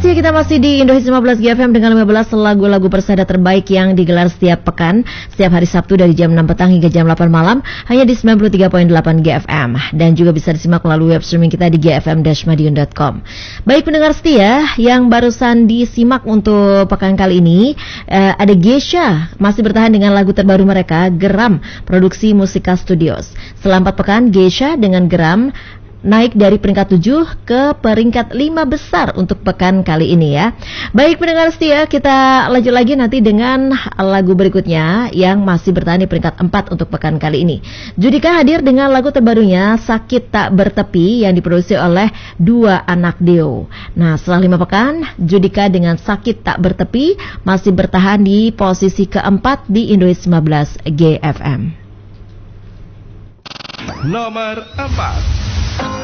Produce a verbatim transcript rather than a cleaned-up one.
Setia, kita masih di Indo Hits lima belas G F M dengan lima belas lagu-lagu persada terbaik yang digelar setiap pekan, setiap hari Sabtu dari jam enam petang hingga jam delapan malam, hanya di sembilan puluh tiga koma delapan G F M. Dan juga bisa disimak melalui web streaming kita di g f m dash madiun dot com. Baik pendengar setia, yang barusan disimak untuk pekan kali ini, eh, ada Geisha, masih bertahan dengan lagu terbaru mereka, Geram, produksi Musika Studios. Setelah empat pekan, Geisha dengan Geram naik dari peringkat tujuh ke peringkat lima besar untuk pekan kali ini ya. Baik pendengar setia, kita lanjut lagi nanti dengan lagu berikutnya yang masih bertahan di peringkat empat untuk pekan kali ini. Judika hadir dengan lagu terbarunya Sakit Tak Bertepi yang diproduksi oleh Dua Anak Deo. Nah, setelah lima pekan, Judika dengan Sakit Tak Bertepi masih bertahan di posisi keempat di Indo Hits lima belas G F M. Nomor empat.